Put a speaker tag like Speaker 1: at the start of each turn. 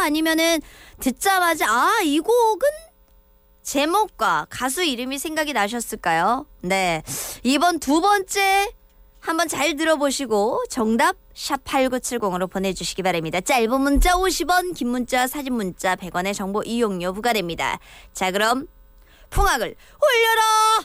Speaker 1: 아니면은 듣자마자 이 곡은 제목과 가수 이름이 생각이 나셨을까요? 네, 이번 두 번째 한번 잘 들어보시고 정답 샵 8970으로 보내주시기 바랍니다. 짧은 문자 50원, 긴 문자, 사진 문자 100원의 정보 이용료 부과됩니다. 자, 그럼 풍악을 올려라!